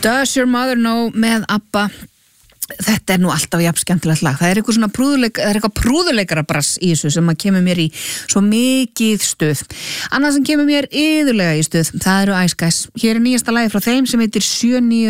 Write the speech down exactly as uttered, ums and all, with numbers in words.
Does Your Mother Know með ABBA. Þetta er nú alltaf jafn skemmtilegt lag. Það er eitthvað svona prúðuleik, það er eitthvað prúðuleikara brass í þessu sem að kemur mér í svo mikið stuð. Annað sem kemur mér iðulega í stuð, það eru Ice Guys. Hér er nýjasta lagi frá þeim sem heitir sjö níu